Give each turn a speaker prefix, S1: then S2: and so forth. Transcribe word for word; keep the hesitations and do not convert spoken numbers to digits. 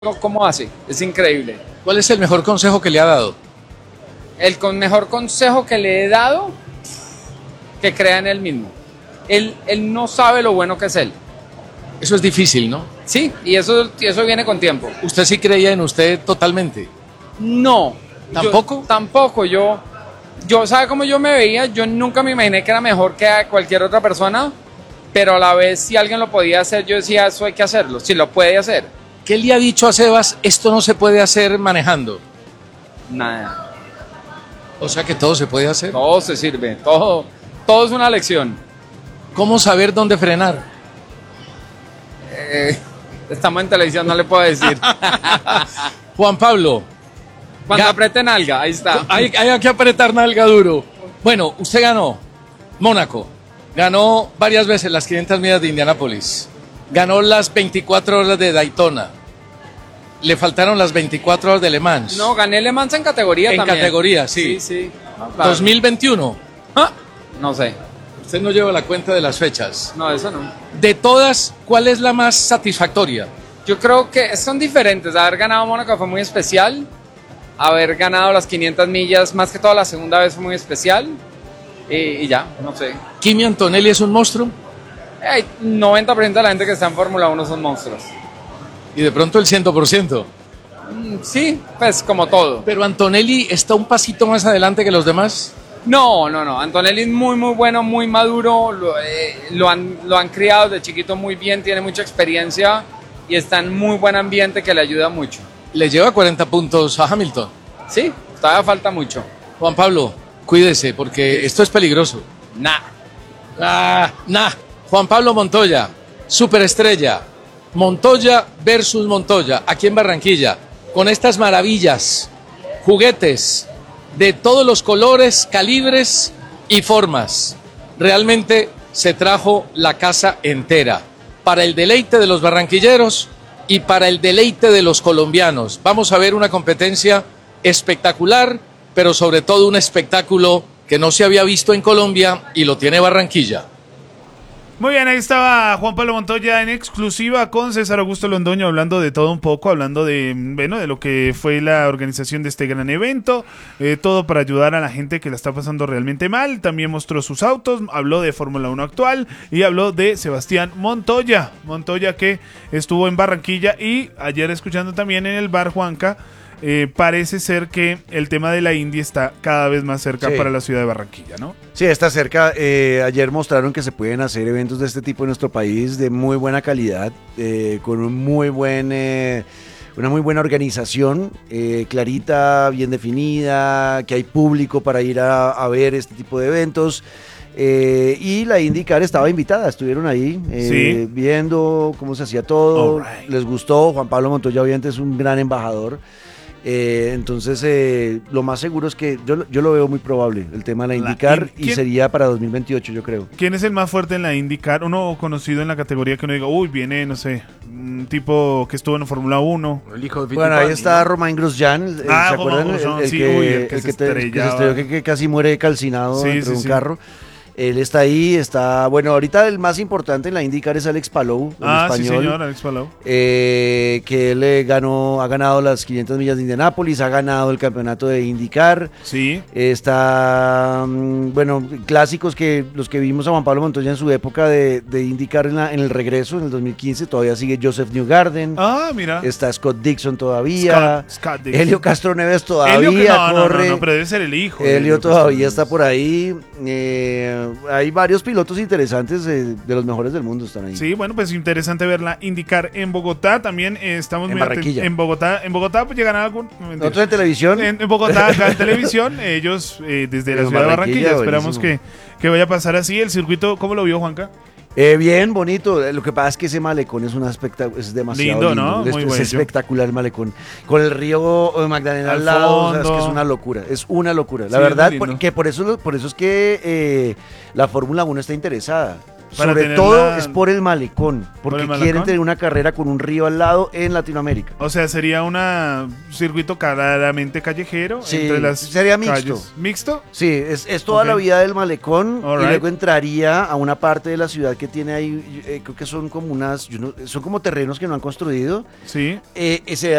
S1: cómo hace, es increíble.
S2: ¿Cuál es el mejor consejo que le ha dado?
S1: El con mejor consejo que le he dado, que crea en él mismo. Él, él no sabe lo bueno que es él.
S2: Eso es difícil, ¿no?
S1: Sí, y eso, y eso viene con tiempo.
S2: ¿Usted sí creía en usted totalmente?
S1: No.
S2: ¿Tampoco?
S1: Yo, tampoco, yo, yo, ¿sabe cómo yo me veía? Yo nunca me imaginé que era mejor que cualquier otra persona, pero a la vez si alguien lo podía hacer, yo decía, eso hay que hacerlo, si lo puede hacer.
S2: ¿Qué le ha dicho a Sebas, esto no se puede hacer manejando?
S1: Nada.
S2: O sea que todo se puede hacer.
S1: Todo se sirve, todo, todo es una lección.
S2: ¿Cómo saber dónde frenar?
S1: Eh, estamos en televisión, no le puedo decir.
S2: Juan Pablo.
S1: Cuando aprieten nalga, ahí está.
S2: Hay, hay que apretar nalga duro. Bueno, usted ganó Mónaco, ganó varias veces las quinientas millas de Indianápolis, ganó las veinticuatro horas de Daytona, le faltaron las veinticuatro horas de Le Mans.
S1: No, gané Le Mans en categoría
S2: en
S1: también.
S2: En categoría, sí.
S1: Sí, sí. No, claro.
S2: dos mil veintiuno.
S1: ¿Ah? No sé.
S2: Usted no lleva la cuenta de las fechas.
S1: No, eso no.
S2: De todas, ¿cuál es la más satisfactoria?
S1: Yo creo que son diferentes. Haber ganado Mónaco fue muy especial. Haber ganado las quinientas millas, más que todo la segunda vez, fue muy especial. Y, y ya, no sé.
S2: ¿Kimi Antonelli es un monstruo?
S1: Hay noventa por ciento de la gente que está en Fórmula uno son monstruos.
S2: Y de pronto el cien por ciento.
S1: Mm, sí, pues como todo.
S2: ¿Pero Antonelli está un pasito más adelante que los demás?
S1: No, no, no. Antonelli es muy, muy bueno, muy maduro. Lo, eh, lo, han, lo han criado de chiquito muy bien, tiene mucha experiencia y está en muy buen ambiente que le ayuda mucho.
S2: Le lleva cuarenta puntos a Hamilton.
S1: Sí, todavía falta mucho.
S2: Juan Pablo, cuídese porque esto es peligroso.
S1: Nah.
S2: Ah, nah. Juan Pablo Montoya, superestrella. Montoya versus Montoya, aquí en Barranquilla, con estas maravillas, juguetes de todos los colores, calibres y formas. Realmente se trajo la casa entera para el deleite de los barranquilleros y para el deleite de los colombianos. Vamos a ver una competencia espectacular, pero sobre todo un espectáculo que no se había visto en Colombia y lo tiene Barranquilla.
S3: Muy bien, ahí estaba Juan Pablo Montoya en exclusiva con César Augusto Londoño, hablando de todo un poco, hablando de, bueno, de lo que fue la organización de este gran evento, eh, todo para ayudar a la gente que la está pasando realmente mal. También mostró sus autos, habló de Fórmula uno actual y habló de Sebastián Montoya, Montoya que estuvo en Barranquilla y ayer escuchando también en el bar Juanca. Eh, parece ser que el tema de la Indy está cada vez más cerca sí. para la ciudad de Barranquilla, ¿no?
S4: Sí, está cerca. Eh, ayer mostraron que se pueden hacer eventos de este tipo en nuestro país de muy buena calidad, eh, con un muy buen, eh, una muy buena organización, eh, clarita, bien definida, que hay público para ir a, a ver este tipo de eventos. Eh, y la IndyCar estaba invitada, estuvieron ahí eh, sí. viendo cómo se hacía todo, right. les gustó. Juan Pablo Montoya obviamente es un gran embajador. Eh, entonces eh, lo más seguro es que yo, yo lo veo muy probable el tema de la IndyCar la, y sería para dos mil veintiocho, yo creo.
S3: ¿Quién es el más fuerte en la IndyCar? Uno conocido en la categoría que uno diga, uy, viene, no sé, un tipo que estuvo en Fórmula uno.
S4: El hijo de bueno, ahí está, ¿no? Romain Grosjean, el,
S3: ah,
S4: ¿se acuerdan? El, el,
S3: sí,
S4: que,
S3: uy, el que
S4: el
S3: se
S4: que, te, que se estrelló, que, que casi muere calcinado sí, dentro sí, de un sí. carro. Él está ahí, está... Bueno, ahorita el más importante en la IndyCar es Alex Palou, el
S3: ah,
S4: español.
S3: Sí, señor, Alex Palou.
S4: Eh, que él eh, ganó, ha ganado las quinientas millas de Indianápolis, ha ganado el campeonato de IndyCar.
S3: Sí.
S4: Está, bueno, clásicos que los que vimos a Juan Pablo Montoya en su época de, de IndyCar en, la, en el regreso, en el dos mil quince, todavía sigue Joseph Newgarden.
S3: Ah, mira.
S4: Está Scott Dixon todavía.
S3: Scott, Scott Dixon.
S4: Helio Castro Neves todavía
S3: Helio, no,
S4: corre.
S3: No, no, no, pero debe ser el hijo.
S4: Helio, Helio todavía está por ahí. Eh, hay varios pilotos interesantes eh, de los mejores del mundo están ahí.
S3: Sí, bueno, pues interesante verla IndyCar en Bogotá. También eh, estamos
S4: en
S3: muy
S4: Barranquilla.
S3: En Bogotá, en Bogotá pues llegarán algún
S4: ¿Otros en televisión?
S3: En, en Bogotá, acá en televisión, ellos eh, desde la ciudad de Barranquilla esperamos que, que vaya a pasar así. El circuito, ¿cómo lo vio, Juanca?
S4: Eh, bien, bonito. Lo que pasa es que ese malecón es una espectac- es demasiado
S3: lindo,
S4: lindo,
S3: ¿no?
S4: Es,
S3: Muy
S4: es
S3: bello.
S4: espectacular el malecón. Con el río Magdalena al, al lado, o sea, es que es una locura, es una locura. La sí, verdad, por, que por eso, por eso es que eh, la Fórmula uno está interesada.
S3: Para
S4: Sobre
S3: tener
S4: todo
S3: la-
S4: es por el malecón, porque
S3: el
S4: quieren
S3: malecón?
S4: tener una carrera con un río al lado en Latinoamérica.
S3: O sea, sería un circuito claramente callejero
S4: Sí,
S3: entre las
S4: sería mixto.
S3: calles. ¿Mixto?
S4: Sí, es, es toda
S3: Ok.
S4: la vía del malecón
S3: Alright.
S4: y luego entraría a una parte de la ciudad que tiene ahí, eh, creo que son como unas, yo no- son como terrenos que no han construido.
S3: Sí.
S4: Eh, ese